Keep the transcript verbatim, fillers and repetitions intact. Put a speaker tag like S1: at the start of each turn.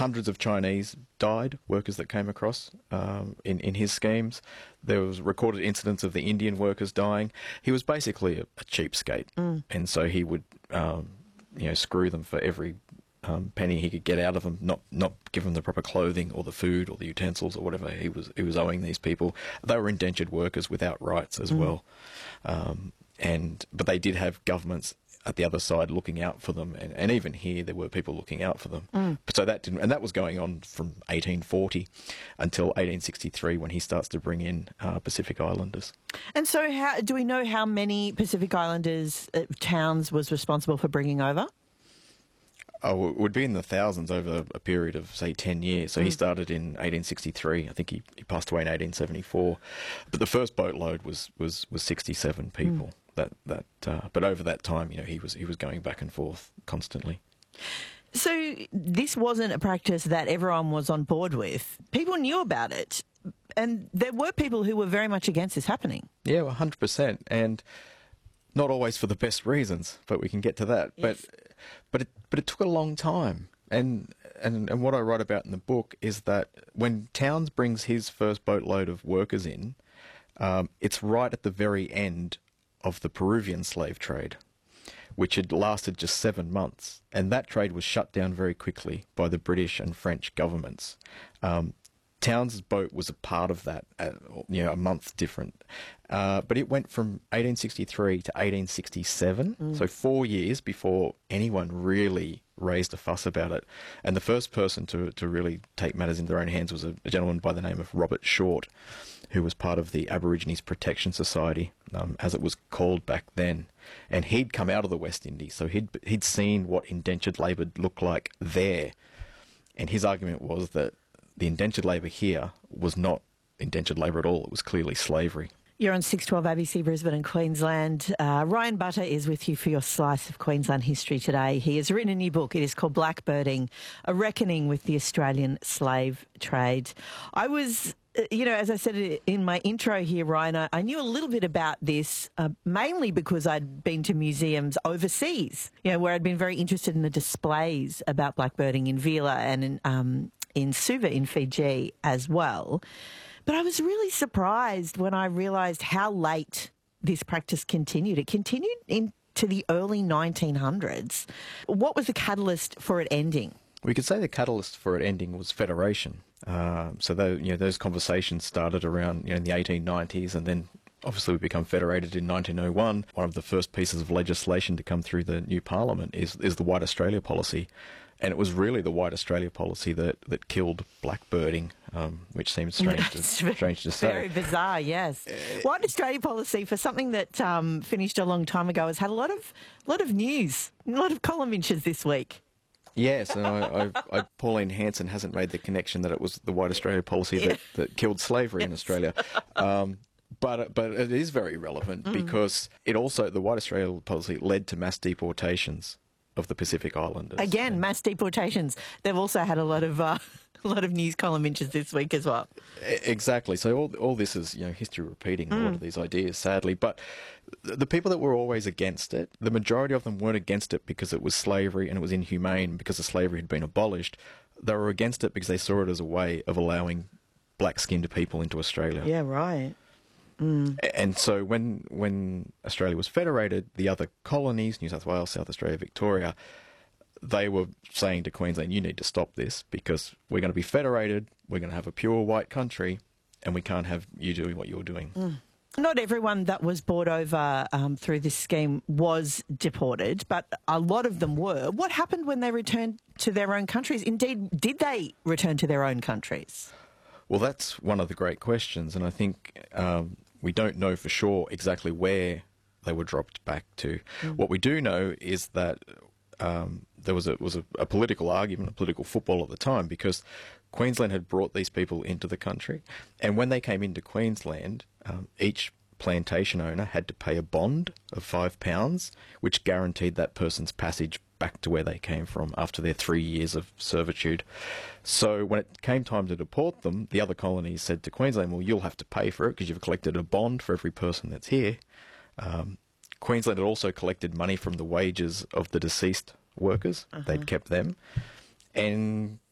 S1: hundreds of Chinese died, workers that came across um, in, in his schemes. There was recorded incidents of the Indian workers dying. He was basically a, a cheapskate, mm. and so he would um, you know, screw them for every um, penny he could get out of them, not not give them the proper clothing or the food or the utensils or whatever he was he was owing these people. They were indentured workers without rights as mm. well, um, and but they did have governments at the other side looking out for them, and, and even here there were people looking out for them. Mm. So that didn't, and that was going on from eighteen forty until eighteen sixty-three when he starts to bring in uh, Pacific Islanders.
S2: And so, how do we know how many Pacific Islanders uh, towns was responsible for bringing over?
S1: Oh, it would be in the thousands over a period of, say, ten years. So mm. he started in eighteen sixty-three. I think he, he passed away in eighteen seventy-four. But the first boatload was was, was sixty-seven people. Mm. That that, uh, but over that time, you know, he was he was going back and forth constantly.
S2: So this wasn't a practice that everyone was on board with. People knew about it, and there were people who were very much against this happening.
S1: Yeah, one hundred percent, and not always for the best reasons. But we can get to that. Yes. But but it, but it took a long time, and and and what I write about in the book is that when Towns brings his first boatload of workers in, um, it's right at the very end of the Peruvian slave trade, which had lasted just seven months. And that trade was shut down very quickly by the British and French governments. Um, Towns's boat was a part of that, uh, you know, a month different. Uh, but it went from eighteen sixty-three to eighteen sixty-seven, mm. so four years before anyone really raised a fuss about it. And the first person to, to really take matters into their own hands was a, a gentleman by the name of Robert Short, who was part of the Aborigines Protection Society, um, as it was called back then. And he'd come out of the West Indies, so he'd he'd seen what indentured labour looked like there. And his argument was that the indentured labour here was not indentured labour at all. It was clearly slavery.
S2: You're on six twelve A B C Brisbane and Queensland. Uh, Ryan Butter is with you for your slice of Queensland history today. He has written a new book. It is called Blackbirding, A Reckoning with the Australian Slave Trade. I was... You know, as I said in my intro here, Ryan, I, I knew a little bit about this, uh, mainly because I'd been to museums overseas, you know, where I'd been very interested in the displays about blackbirding in Vila and in, um, in Suva in Fiji as well. But I was really surprised when I realised how late this practice continued. It continued into the early nineteen hundreds. What was the catalyst for it ending?
S1: We could say the catalyst for it ending was federation. Uh, so those, you know, those conversations started around, you know, in the eighteen nineties, and then obviously we become federated in nineteen oh one. One of the first pieces of legislation to come through the new parliament is is the White Australia policy, and it was really the White Australia policy that, that killed blackbirding, um, which seems strange to, strange to say.
S2: Very bizarre, yes. Uh, White Australia policy, for something that um, finished a long time ago, has had a lot of lot of news, a lot of column inches this week.
S1: Yes, and I, I, I, Pauline Hanson hasn't made the connection that it was the White Australia policy that, that killed slavery yes. in Australia. Um, but but it is very relevant mm. because it also, the White Australia policy led to mass deportations of the Pacific Islanders.
S2: Again, and mass deportations. They've also had a lot of uh, a lot of news column inches this week as well.
S1: Exactly. So all all this is, you know, history repeating mm. a lot of these ideas, sadly. But the people that were always against it, the majority of them weren't against it because it was slavery and it was inhumane, because the slavery had been abolished. They were against it because they saw it as a way of allowing black-skinned people into Australia.
S2: Yeah, right. Mm.
S1: And so when when Australia was federated, the other colonies, New South Wales, South Australia, Victoria, they were saying to Queensland, you need to stop this because we're going to be federated, we're going to have a pure white country, and we can't have you doing what you're doing.
S2: Mm. Not everyone that was brought over um, through this scheme was deported, but a lot of them were. What happened when they returned to their own countries? Indeed, did they return to their own countries?
S1: Well, that's one of the great questions, and I think um, we don't know for sure exactly where they were dropped back to. Mm. What we do know is that um, there was, a, was a, a political argument, a political football at the time, because Queensland had brought these people into the country, and when they came into Queensland, um, each plantation owner had to pay a bond of five pounds, which guaranteed that person's passage back to where they came from after their three years of servitude. So when it came time to deport them, the other colonies said to Queensland, well, you'll have to pay for it because you've collected a bond for every person that's here. Um, Queensland had also collected money from the wages of the deceased workers. Uh-huh. They'd kept them. And